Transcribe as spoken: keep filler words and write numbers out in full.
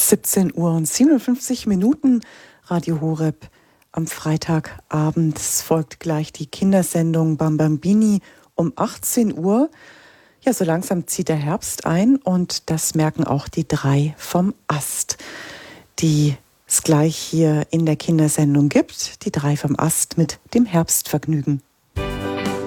siebzehn Uhr und siebenundfünfzig Minuten, Radio Horeb am Freitagabend. Es folgt gleich die Kindersendung Bambambini um achtzehn Uhr. Ja, so langsam zieht der Herbst ein und das merken auch die drei vom Ast, die es gleich hier in der Kindersendung gibt. Die drei vom Ast mit dem Herbstvergnügen.